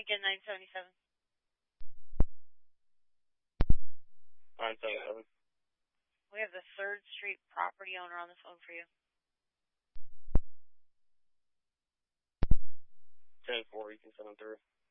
Lincoln 977. 977. We have the 3rd Street property owner on the phone for you. 10-4, you can send them through.